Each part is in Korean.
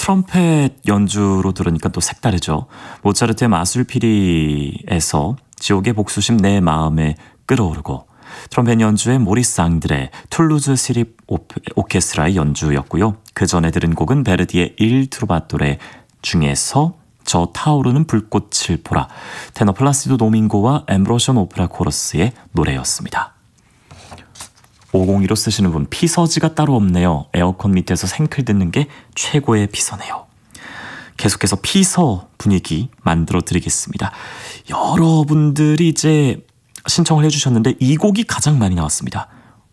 트럼펫 연주로 들으니까 또 색다르죠. 모차르트의 마술피리에서 지옥의 복수심 내 마음에 끌어오르고, 트럼펫 연주의 모리스 앙드레 툴루즈 시리 오케스트라의 연주였고요. 그 전에 들은 곡은 베르디의 일 트루바도레 중에서 저 타오르는 불꽃을 보라, 테너 플라시도 도밍고와 엠브로션 오페라 코러스의 노래였습니다. 502로 쓰시는 분, 피서지가 따로 없네요. 에어컨 밑에서 생클 듣는 게 최고의 피서네요. 계속해서 피서 분위기 만들어 드리겠습니다. 여러분들이 이제 신청을 해주셨는데 이 곡이 가장 많이 나왔습니다.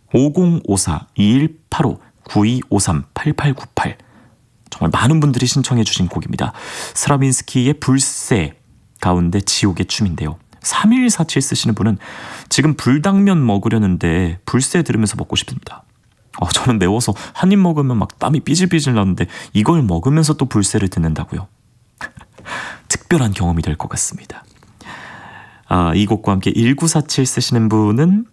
5054-2185-9253-8898 정말 많은 분들이 신청해 주신 곡입니다. 스라빈스키의 불새 가운데 지옥의 춤인데요. 3147 쓰시는 분은 지금 불당면 먹으려는데 불새 들으면서 먹고 싶습니다. 저는 매워서 한 입 먹으면 막 땀이 삐질삐질 나는데 이걸 먹으면서 또 불새를 듣는다고요. 특별한 경험이 될 것 같습니다. 이 곡과 함께 1947 쓰시는 분은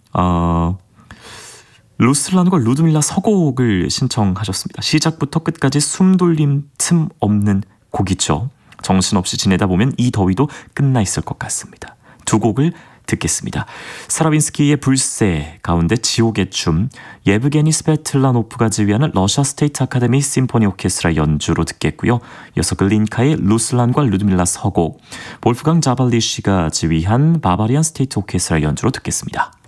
루슬란과 루드밀라 서곡을 신청하셨습니다. 시작부터 끝까지 숨돌림 틈 없는 곡이죠. 정신없이 지내다 보면 이 더위도 끝나 있을 것 같습니다. 두 곡을 듣겠습니다. 스라빈스키의 불새 가운데 지옥의 춤, 예브게니 스베틀라노프가 지휘하는 러시아 스테이트 아카데미 심포니 오케스트라 연주로 듣겠고요. 이어서 글린카의 루슬란과 루드밀라 서곡, 볼프강 자발리시가 지휘한 바바리안 스테이트 오케스트라 연주로 듣겠습니다.